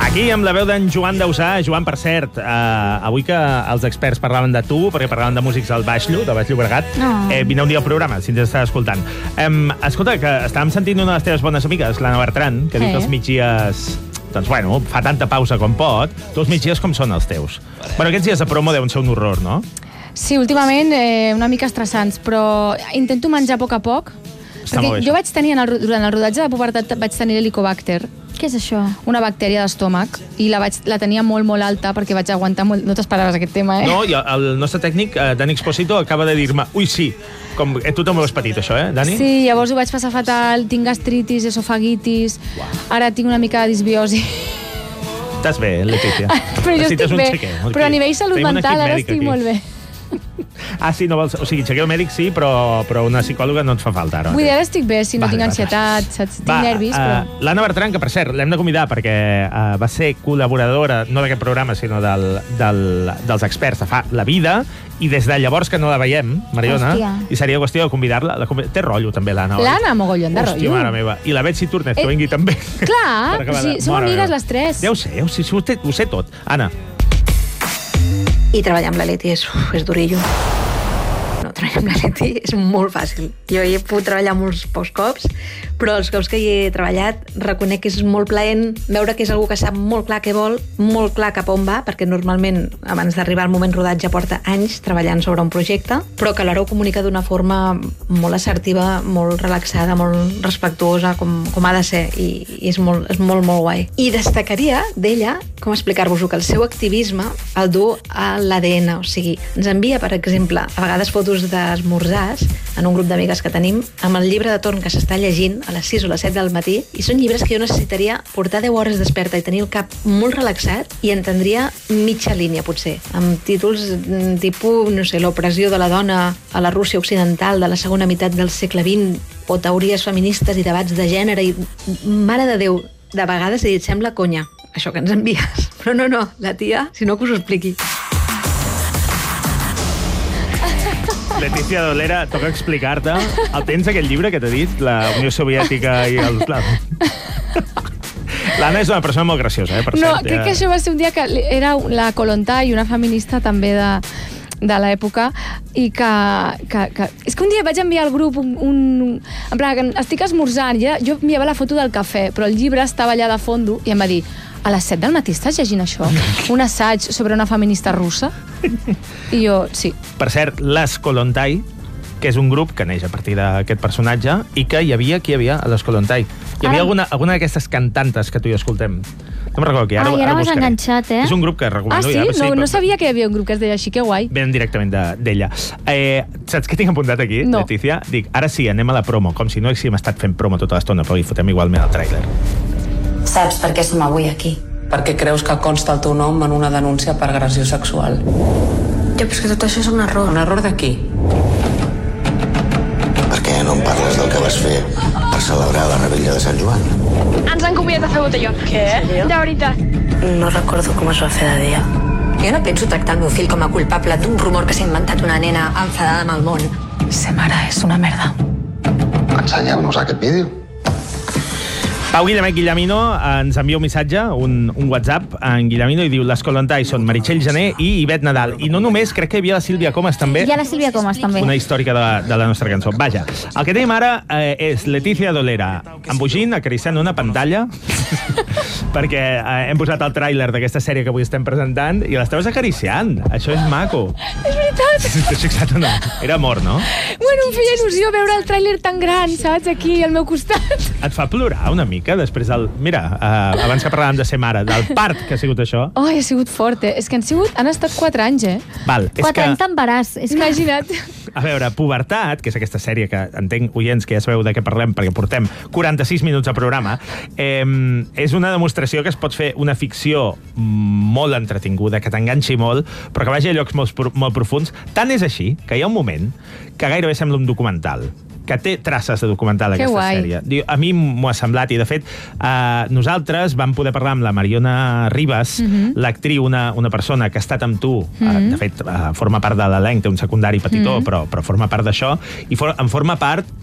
Aquí amb la veu d'en Joan Dausà. Joan, per cert, avui que els experts parlaven de tu, perquè parlaven de músics del Baix Llobregat, vine un dia al programa, si ens estàs escoltant. Escolta, que estàvem sentint una de les teves bones amigues, l'Anna Bertran, que diu que els migdies... Doncs, bueno, fa tanta pausa com pot. Tu els migdies com són els teus? Bueno, aquests dies de promo deuen ser un horror, no? Sí, últimament una mica estressants, però intento menjar a poc. Perquè jo vaig tenir, durant el rodatge de pubertat, vaig tenir l'helicobacter. Què és això? Una bactèria d'estómac, i la tenia molt, molt alta perquè vaig aguantar molt... No t'esperaves aquest tema, No, i el nostre tècnic, Dani Exposito, acaba de dir-me ui, sí, com tu també ho has patit, això, Dani? Sí, llavors ho vaig passar fatal, tinc gastritis, esofagitis, ara tinc una mica de disbiosi. Estàs bé, Letícia? Però jo estic bé, però a nivell salut mental ara estic molt bé. Ah, sí, no vols... O sigui, xequeu mèdic sí, però una psicòloga no et fa falta ara. Vull dir, ara estic bé, si no tinc ansietat, saps? Tinc nervis, però... L'Anna Bertran, que per cert, l'hem de convidar perquè va ser col·laboradora, no d'aquest programa, sinó dels experts de fa la vida, i des de llavors que no la veiem, Mariona, i seria qüestió de convidar-la. Té rotllo, també, l'Anna, oi? L'Anna, mogollon de rotllo. Hòstia, mare meva. I la Betsy Túrnez, que vingui també. Clar, som amigues les tres. Ja ho sé, ho sé tot. Anna. I treballar amb la Leti és durillo. No, treballar amb la Leti és molt fàcil. Jo hi he pogut treballar molts pocs cops, però els cops que hi he treballat reconec que és molt plaent veure que és algú que sap molt clar què vol, molt clar cap on va, perquè normalment abans d'arribar al moment rodatge porta anys treballant sobre un projecte, però que alhora ho comunica d'una forma molt assertiva, molt relaxada, molt respectuosa, com ha de ser, i és molt, molt guai. I destacaria d'ella, com explicar-vos-ho, que el seu activisme el du a l'ADN, o sigui, ens envia, per exemple, a vegades fotos d'esmorzars en un grup d'amigues que tenim, amb el llibre de torn que s'està llegint a les 6 o les 7 del matí, i són llibres que jo necessitaria portar 10 hores desperta i tenir el cap molt relaxat, i entendria mitja línia, potser, amb títols tipus, no sé, l'opressió de la dona a la Rússia occidental de la segona meitat del segle XX, o teories feministes i debats de gènere, i mare de Déu, de vegades he dit, sembla conya, això que ens envies. Però no, la tia, si no que us ho expliqui. Letícia Dolera, toca explicar-te. El tens, aquell llibre que t'he dit? La Unió Soviètica i el... L'Anna és una persona molt graciosa, per cert. No, crec que això va ser un dia que era la Kollontai, una feminista també de l'època, i que... És que un dia vaig enviar al grup en plan, estic esmorzant, jo enviava la foto del cafè, però el llibre estava allà de fondo, i em va dir, a les 7 del matí estàs llegint això? Un assaig sobre una feminista russa? I jo, sí. Per cert, les Kollontai, que és un grup que neix a partir d'aquest personatge, i que hi havia a les Kollontai. Hi havia alguna d'aquestes cantantes que tu i escoltem. No me'n recordo qui. Ara m'has enganxat, És un grup que recomano. Ah, sí? No sabia que hi havia un grup que es deia així, que guai. Venen directament d'ella. Saps què tinc apuntat aquí, Letícia? Dic, ara sí, anem a la promo, com si no haguéssim estat fent promo tota l'estona, però hi fotem igualment el tràiler. Saps per què som avui aquí? Perquè creus que consta el teu nom en una denúncia per agressió sexual. Ja, però és que tot això és un error. Un error de qui? Per què no em parles del que vas fer per celebrar la rebella de Sant Joan? Ens han convidat a fer botellón. Què? De veritat. No recordo com es va fer de dia. Jo no penso tractar el meu fill com a culpable d'un rumor que s'ha inventat una nena enfadada amb el món. Ser mare és una merda. Ensenyeu-nos aquest vídeo. Pau Guillemino ens envia un missatge, un WhatsApp en Guillemino, i diu: les Kollontai són Meritxell Gené i Ivet Nadal. I no només, crec que hi havia la Sílvia Comas també. Hi ha la Sílvia Comas també. Una històrica de la nostra cançó. Vaja, el que tenim ara és Letícia Dolera embogint, acariciant una pantalla, perquè hem posat el tràiler d'aquesta sèrie que avui estem presentant i l'estaves acariciant. Això és maco. És veritat. T'has fixat o no? Era amor, no? Bueno, em feia il·lusió veure el tràiler tan gran, saps? Aquí, al meu costat. Et fa plorar una mica després del... Mira, abans que parlàvem de ser mare, del part que ha sigut això. Ha sigut fort, És que han estat 4 anys, Val, 4 anys d'embaràs. Imagina't. A veure, Pubertat, que és aquesta sèrie que entenc, oients, que ja sabeu de què parlem, perquè portem 46 minuts de programa, és una demostració que es pot fer una ficció molt entretinguda, que t'enganxi molt, però que vagi a llocs molt profuns. Tant és així que hi ha un moment que gairebé sembla un documental, que té traces de documental aquesta sèrie. A mi m'ho ha semblat, i de fet nosaltres vam poder parlar amb la Mariona Ribas, l'actriu, una persona que ha estat amb tu, de fet forma part de l'elenc, té un secundari petitó, però forma part d'això, i en forma part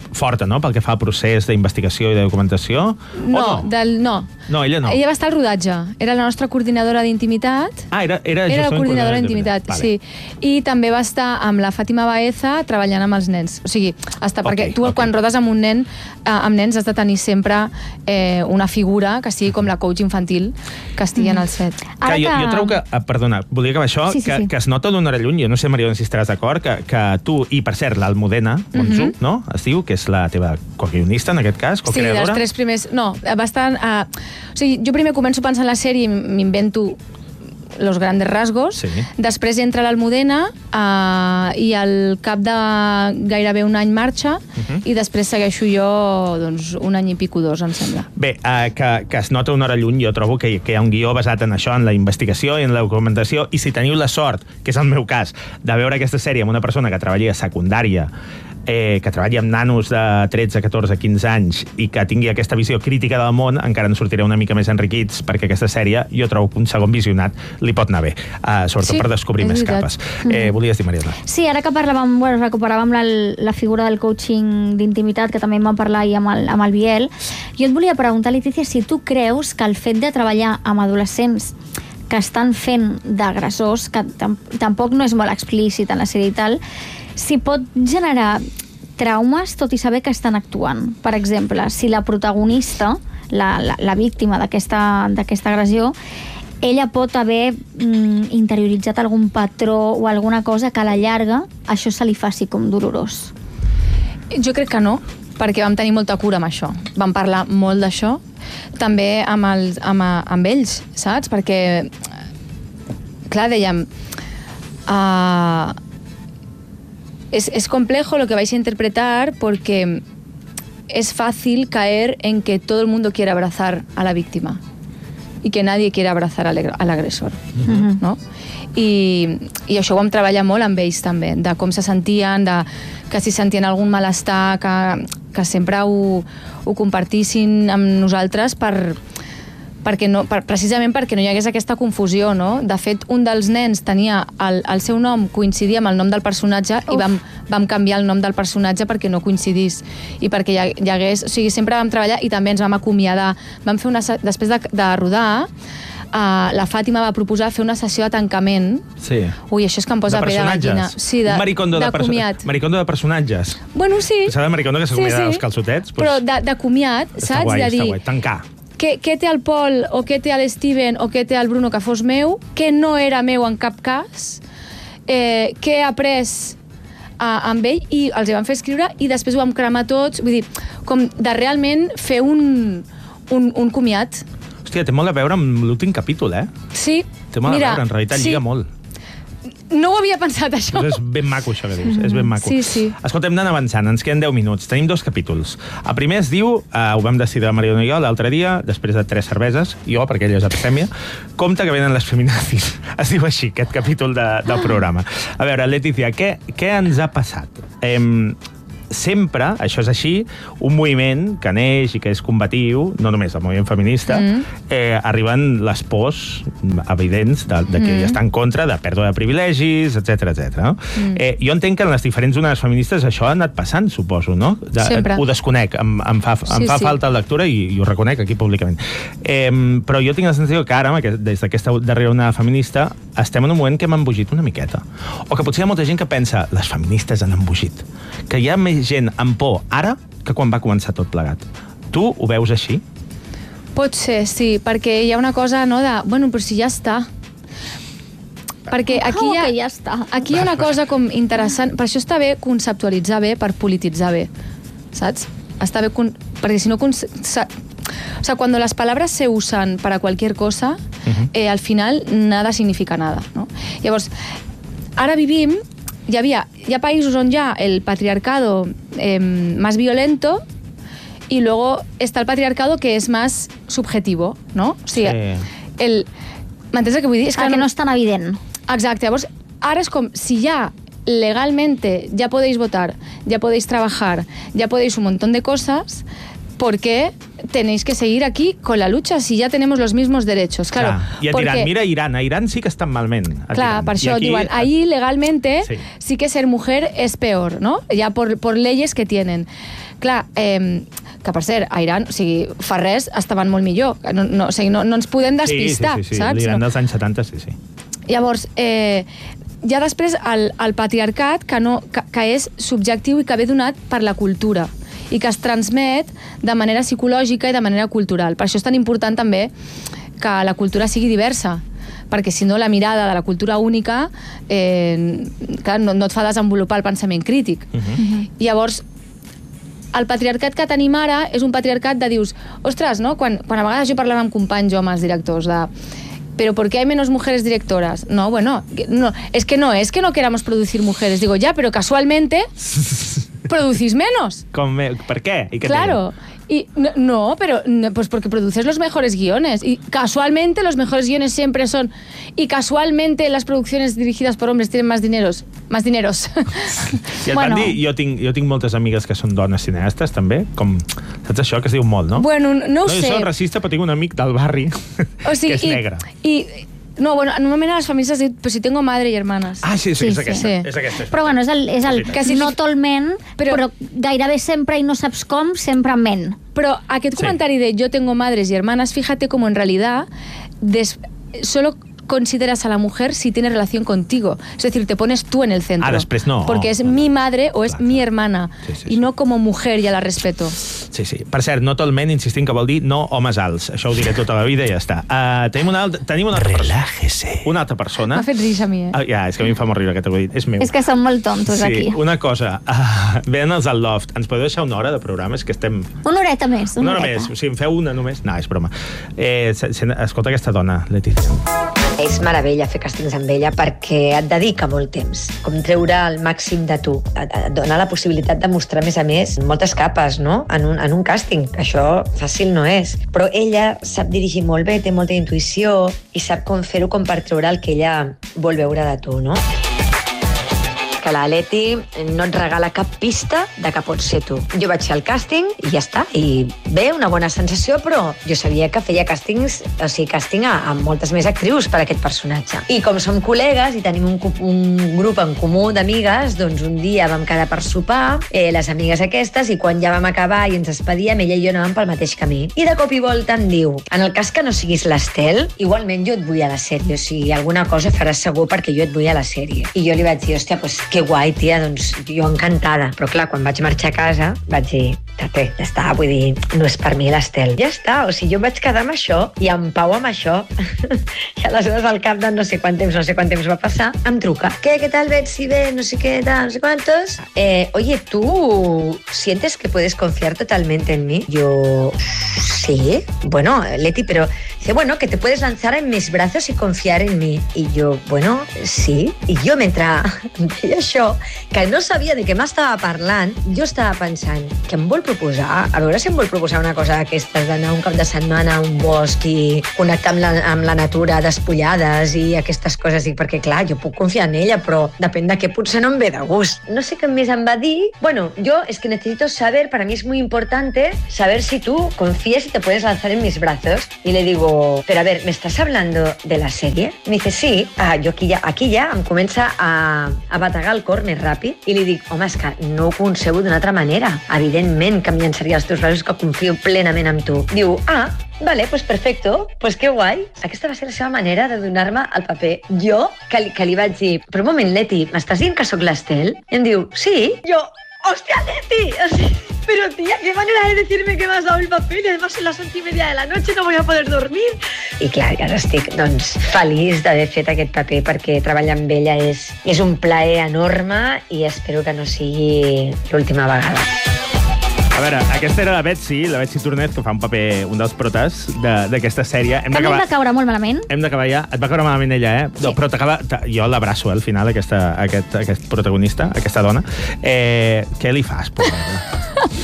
forta, no?, pel que fa al procés d'investigació i de documentació. No. No, ella no. Ella va estar al rodatge. Era la nostra coordinadora d'intimitat. Era la coordinadora d'intimitat, vale. sí. I també va estar amb la Fàtima Baeza treballant amb els nens. O sigui, perquè tu quan rodes amb un nen, amb nens has de tenir sempre una figura que sigui com la coach infantil que estigui en el set. Jo trobo que, perdona, volia acabar això, que es nota d'una hora lluny, jo no sé, Mariona, si estaràs d'acord, que tu, i per cert, l'Almudena Monzú, no?, es diu, que és la teva co-guionista, en aquest cas, co-creadora. Sí, dels 3 primers... No, va estar... O sigui, jo primer començo pensant en la sèrie i m'invento los grandes rasgos, després entra l'Almudena i al cap de gairebé un any marxa i després segueixo jo un any i pico, 2, em sembla. Bé, que es nota una hora lluny, jo trobo que hi ha un guió basat en això, en la investigació i en la documentació, i si teniu la sort, que és el meu cas, de veure aquesta sèrie amb una persona que treballa a secundària, que treballi amb nanos de 13, 14, 15 anys i que tingui aquesta visió crítica del món, encara en sortireu una mica més enriquits, perquè aquesta sèrie, jo trobo que un segon visionat li pot anar bé, sobretot per descobrir més capes. Volies dir, Mariona? Sí, ara que recuperàvem la figura del coaching d'intimitat, que també en vam parlar ahir amb el Biel, jo et volia preguntar, Letícia, si tu creus que el fet de treballar amb adolescents que estan fent d'agressors, que tampoc no és molt explícit en la sèrie i tal, si pot generar traumes tot i saber que estan actuant. Per exemple, si la protagonista, la víctima d'aquesta agressió, ella pot haver interioritzat algun patró o alguna cosa que a la llarga això se li faci com dolorós. Jo crec que no, perquè vam tenir molta cura amb això. Vam parlar molt d'això, també amb ells, saps? Perquè, clar, dèiem... Es complejo lo que vais a interpretar porque es fácil caer en que todo el mundo quiere abrazar a la víctima y que nadie quiere abrazar al agresor, no? I això ho vam treballar molt amb ells també, de com se sentien, que si sentien algun malestar, que sempre ho compartissin amb nosaltres precisament perquè no hi hagués aquesta confusió, no? De fet, un dels nens tenia el seu nom coincidia amb el nom del personatge i vam canviar el nom del personatge perquè no coincidís i perquè hi hagués... O sigui, sempre vam treballar i també ens vam acomiadar. Vam fer després de rodar, la Fàtima va proposar fer una sessió de tancament. Sí. Ui, això és que em posa pell de gallina. Sí, de comiat. Maricondo de personatges. Bueno, sí. Saps el maricondo que s'acomiada dels calçotets? Però de comiat, saps? Està guai, tancar. Què té el Pol, o què té l'Steven, o què té el Bruno que fos meu, que no era meu en cap cas, què he après amb ell, i els hi vam fer escriure, i després ho vam cremar tots, vull dir, com de realment fer un comiat. Hòstia, té molt a veure amb l'últim capítol, Sí. Té molt a veure, en realitat lliga molt. No ho havia pensat, això. És ben maco, això que dius. És ben maco. Sí. Escolta, hem d'anar avançant. Ens queden 10 minuts. Tenim 2 capítols. El primer es diu, ho vam decidir la Mariona i jo l'altre dia, després de 3 cerveses, jo, perquè ella és abstèmia, compte que venen les feminazis. Es diu així, aquest capítol del programa. A veure, Letícia, què ens ha passat? Sempre, això és així, un moviment que neix i que és combatiu, no només el moviment feminista, arriben les pors evidents de que hi està en contra de pèrdua de privilegis, etc. No? Jo entenc que en les diferents zones feministes això ha anat passant, suposo, no? Sempre. Ho desconec, em fa falta lectura i ho reconec aquí públicament. Però jo tinc la sensació que ara, des d'aquesta darrera onada feminista, estem en un moment que hem embogit una miqueta. O que potser hi ha molta gent que pensa les feministes han embogit. Que hi ha més gent amb por ara que quan va començar tot plegat. Tu ho veus així? Pot ser, sí, perquè hi ha una cosa, no, de... Bueno, però si ja està. Perquè aquí ja està. Aquí hi ha una cosa com interessant. Per això està bé conceptualitzar bé, per polititzar bé. ¿Sabes? Està bé... Perquè si no... O sea, cuando las palabras se usan para cualquier cosa, al final nada significa nada, ¿no? Llavors, ara vivim... Hi ha països on hi ha el patriarcado más violento y luego está el patriarcado que es más subjetivo, ¿no? O sigui, m'entens el que vull dir? És que no és tan evident. Exacte, llavors, ara és com si ya legalmente ya podéis votar, ya podéis trabajar, ya podéis un montón de cosas, ¿por qué tenéis que seguir aquí con la lucha si ya tenemos los mismos derechos? Claro, i et diran, mira Irán, a Irán sí que estan malment. Clar, per això diuen, ahí legalmente sí que ser mujer es peor, ¿no? Ya por leyes que tienen. clar, que per cert, a Iran, o sigui, fa res, estaven molt millor. No ens podem despistar, sí, saps? L'Iran dels anys 70, sí. Llavors, ja després el patriarcat que és subjectiu i que ve donat per la cultura i que es transmet de manera psicològica i de manera cultural. Per això és tan important també que la cultura sigui diversa, perquè si no la mirada de la cultura única clar, no et fa desenvolupar el pensament crític. Llavors, el patriarcat que tenim ara és un patriarcat de dius, ostres, no? Quan a vegades jo parlava amb companys homes directors de ¿pero por qué hay menos mujeres directoras? No, bueno, no, es que no queramos producir mujeres. Digo, ya, pero casualmente producís menos. ¿Por qué? ¿Y qué claro. Y no, pero pues porque produces los mejores guiones. Y casualmente los mejores guiones siempre son... Y casualmente las producciones dirigidas por hombres tienen más dineros. I et van dir, jo tinc moltes amigues que són dones cineastes, també, com, saps això, que es diu molt, no? Bueno, no ho sé. No soc racista, però tinc un amic del barri que és negre. No, bueno, normalment a les famílies es diu, pues si tengo madre y hermanas. Ah, sí, és aquesta. Però bueno, és el no tolment, però gairebé sempre, i no saps com, sempre men. Però aquest comentari de yo tengo madres y hermanas, fíjate como en realidad solo consideras a la mujer si tiene relación contigo. Es decir, te pones tú en el centro. Ah, després no. Porque es mi madre o es mi hermana. I no com a mujer, ja la respeto. Sí. Per cert, no tolment, insistint que vol dir no homes alts. Això ho diré tota la vida i ja està. Tenim una altra Relájese. Una altra persona. M'ha fet risa a mi, Ja, és que a mi em fa molt riure que t'ho he dit. És meu. És que som molt tontos aquí. Sí, una cosa. Venen els al Loft. Ens podeu deixar una hora de programa? És que estem... Una horeta més. Una hora més. O sigui, em feu una només? No, és broma. Escolta aquesta dona, Letícia. És meravella fer càstings amb ella perquè et dedica molt temps, com treure el màxim de tu. Et dona la possibilitat de mostrar, a més, moltes capes, no? En un càsting. Això fàcil no és. Però ella sap dirigir molt bé, té molta intuïció i sap com fer-ho com per treure el que ella vol veure de tu, no? Que la Leti no et regala cap pista de que pots ser tu. Jo vaig fer el càsting i ja està. I bé, una bona sensació, però jo sabia que feia càsting a moltes més actrius per a aquest personatge. I com som col·legues i tenim un grup en comú d'amigues, doncs un dia vam quedar per sopar, les amigues aquestes, i quan ja vam acabar i ens despedíem, ella i jo anàvem pel mateix camí. I de cop i volta em diu, en el cas que no siguis l'Estel, igualment jo et vull a la sèrie, o sigui, alguna cosa faràs segur perquè jo et vull a la sèrie. I jo li vaig dir, hòstia, pues que guai, tia, doncs jo encantada. Però clar, quan vaig marxar a casa vaig dir, tate, ja està, vull dir, no és per mi l'Estel. Ja està, o sigui, jo vaig quedar amb això i en pau amb això. I aleshores al cap de no sé quant temps va passar, em truca. ¿Qué tal, Betsy? Bé, no sé qué, tal, no sé cuántos. Oye, ¿tú sientes que puedes confiar totalmente en mí? Yo, sí. Bueno, Leti, pero dice, bueno, que te puedes lanzar en mis brazos y confiar en mí. I jo, bueno, sí. I jo, mentre deia això, que no sabia de què m'estava parlant, jo estava pensant que em vol proposar, a veure si em vol proposar una cosa d'aquestes, d'anar un cap de setmana a un bosc i connectar amb la natura, despullades i aquestes coses, i perquè clar, jo puc confiar en ella, però depèn de què potser no em ve de gust. No sé què més em va dir. Bueno, yo es que necesito saber, para mí es muy importante saber si tú confías y te puedes lanzar en mis brazos. Y le digo, pero a ver, ¿me estás hablando de la serie? Me dice, sí. Jo aquí ja em comença a bategar el cor més ràpid i li dic, home, és que no ho concebo d'una altra manera. Evidentment que em llançaria als teus braços, que confio plenament en tu. Diu, vale, pues perfecto, pues que guai. Aquesta va ser la seva manera de donar-me el paper. Jo, que li vaig dir, però un moment, Leti, m'estàs dient que sóc l'Estel? I em diu, sí. Jo, hòstia, Leti! O sigui, pero tía, qué manera de decirme que m'has dado el papel, y además son las 11:30 de la noche, no voy a poder dormir. I clar, ara estic, doncs, feliç d'haver fet aquest paper, perquè treballar amb ella és un plaer enorme i espero que no sigui l'última vegada. A veure, aquesta era la Betsy Tornet, que fa un paper, un dels protes d'aquesta sèrie. També em va caure molt malament. Hem d'acabar ja. Et va caure malament ella, eh? Sí. No, però jo l'abraço, al final, aquest protagonista, aquesta dona. Què li fas, pobra?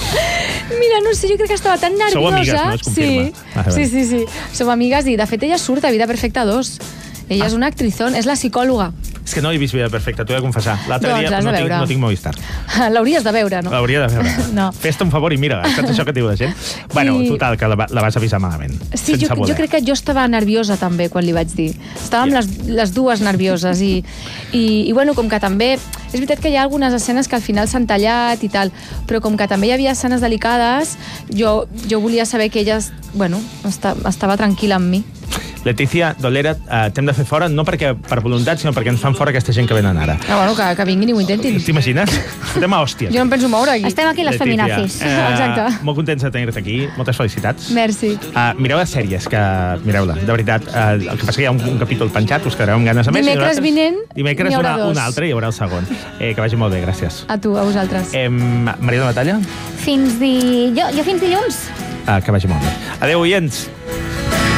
Mira, no sé, jo crec que estava tan nerviosa. Sou amigues, no? Es confirma. Sí. Som amigues i, de fet, ella surt a Vida Perfecta 2. Ella és una actrizón, és la psicòloga. És que no he vist Vida Perfecta, t'ho he de confessar. L'altre dia no tinc Movistar. L'hauries de veure, no? L'hauria de veure. No. Fes-te un favor i mira, saps això que et diu la gent? Bueno, total, que la vas avisar malament. Sí, jo crec que jo estava nerviosa també quan li vaig dir. Estàvem les dues nervioses i bueno, com que també És veritat que hi ha algunes escenes que al final s'han tallat i tal, però com que també hi havia escenes delicades, jo volia saber que ella, bueno, estava tranquil·la amb mi. Letícia, Dolera, t'hem de fer fora, no per voluntat, sinó perquè ens fan fora aquesta gent que venen ara. Bueno, que vinguin i ho intentin. T'imagines? Estem a hòsties. Jo no em penso moure aquí. Estem aquí les feminazis. Exacte. Molt contents de tenir-te aquí, moltes felicitats. Merci. Mireu les sèries, mireu-la, de veritat. El que passa que hi ha un capítol penjat, us quedareu amb ganes a més. Dimecres vinent Dimecres n'hi haurà un altre, hi haurà el segon. Que vagi molt bé, gràcies. A tu, a vosaltres. Maria de Batalla? Jo fins dilluns. Que vagi molt bé. Adéu, oients.